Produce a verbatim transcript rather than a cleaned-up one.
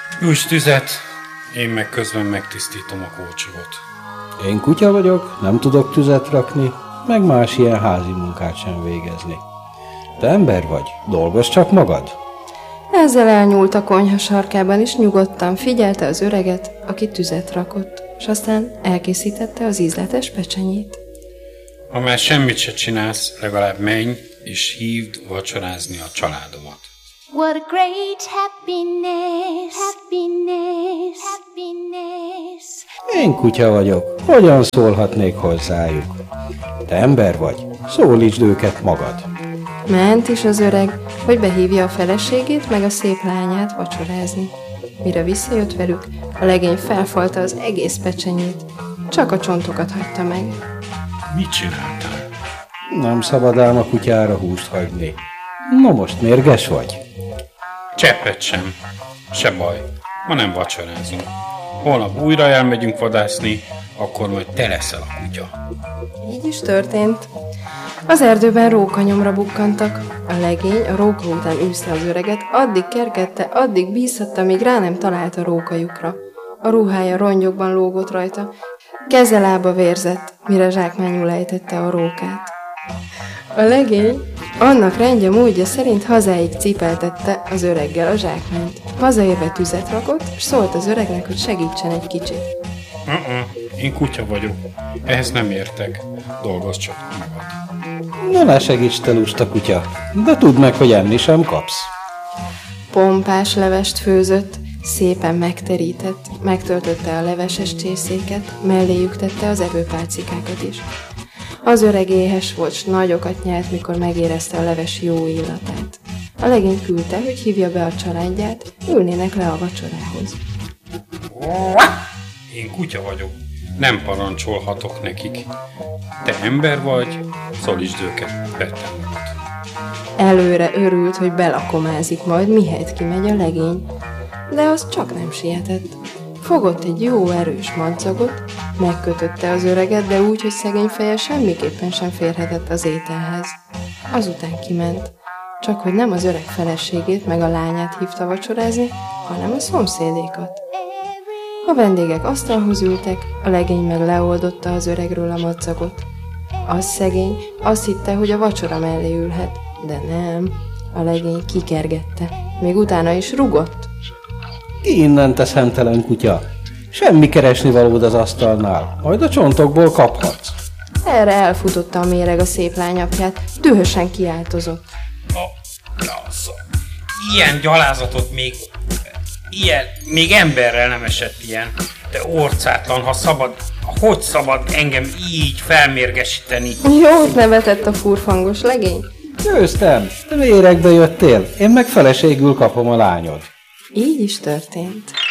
Gyújts tüzet, én meg közben megtisztítom a kócsogot. Én kutya vagyok, nem tudok tüzet rakni, meg más ilyen házi munkát sem végezni. Te ember vagy, dolgozz csak magad. Ezzel elnyúlt a konyha sarkában, és nyugodtan figyelte az öreget, aki tüzet rakott, és aztán elkészítette az ízletes pecsenyét. Ha már semmit se csinálsz, legalább menj és hívd vacsorázni a családomat. What a great happiness, happiness, happiness. Én kutya vagyok, hogyan szólhatnék hozzájuk? Te ember vagy, szólítsd őket magad. Ment is az öreg, hogy behívja a feleségét meg a szép lányát vacsorázni. Mire visszajött velük, a legény felfalta az egész pecsenyét, csak a csontokat hagyta meg. Mit csináltál? Nem szabad ám a kutyára húst hagyni. No most mérges vagy? Cseppet sem. Se baj, ma nem vacsorázunk. Holnap újra elmegyünk vadászni, akkor majd te leszel a kutya. Így is történt. Az erdőben rókanyomra bukkantak. A legény a róka után űzte az öreget, addig kergette, addig bízhatta, míg rá nem talált a rókajukra. A ruhája rongyokban lógott rajta, keze lába vérzett, mire zsákmányul ejtette a rókát. A legény annak rendje módja szerint hazáig cipeltette az öreggel a zsákmányt. Hazaérve tüzet rakott, és szólt az öregnek, hogy segítsen egy kicsit. Uh-uh, én kutya vagyok. Ehhez nem értek. Dolgozz csak magad. Na ne segíts, te lusta kutya, de tudd meg, hogy enni sem kapsz. Pompás levest főzött, szépen megterített, megtöltötte a leveses csészéket, melléjük tette az evőpálcikákat is. Az öreg éhes volt, s nagyokat nyelt, mikor megérezte a leves jó illatát. A legény küldte, hogy hívja be a családját, ülnének le a vacsorához. Én kutya vagyok. Nem parancsolhatok nekik. Te ember vagy, szólítsd őket, vettem magad. Előre örült, hogy belakomázik majd, mihelyt kimegy a legény, de az csak nem sietett. Fogott egy jó erős madzagot, megkötötte az öreget, de úgy, hogy szegény feje semmiképpen sem férhetett az ételhez. Azután kiment, csak hogy nem az öreg feleségét meg a lányát hívta vacsorázni, hanem a szomszédékat. A vendégek asztalhoz ültek, a legény meg leoldotta az öregről a madzagot. Az szegény azt hitte, hogy a vacsora mellé ülhet, de nem, a legény kikergette, még utána is rugott. Innen, te szemtelen kutya! Semmi keresni valód az asztalnál, majd a csontokból kaphatsz. Erre elfutotta a méreg a szép lányapját, dühösen kiáltozott. Lassza. Ilyen gyalázatot még, ilyen, még emberrel nem esett ilyen. De orcátlan, ha szabad, hogy szabad engem így felmérgesíteni? Jót nevetett a furfangos legény. Győztem, te méregbe jöttél, én meg feleségül kapom a lányod. Így is történt.